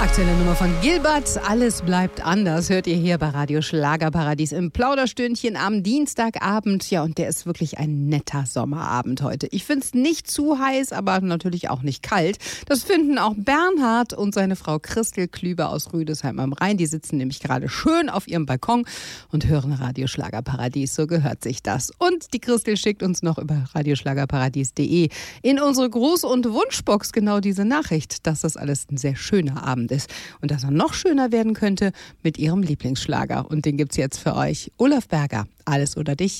Aktuelle Nummer von Gilbert, alles bleibt anders, hört ihr hier bei Radio Schlagerparadies im Plauderstündchen am Dienstagabend. Ja, und der ist wirklich ein netter Sommerabend heute. Ich finde es nicht zu heiß, aber natürlich auch nicht kalt. Das finden auch Bernhard und seine Frau Christel Klüber aus Rüdesheim am Rhein. Die sitzen nämlich gerade schön auf ihrem Balkon und hören Radio Schlagerparadies, so gehört sich das. Und die Christel schickt uns noch über radioschlagerparadies.de in unsere Gruß- und Wunschbox genau diese Nachricht, dass das alles ein sehr schöner Abend ist und dass er noch schöner werden könnte mit ihrem Lieblingsschlager. Und den gibt's jetzt für euch. Olaf Berger, Alles oder dich.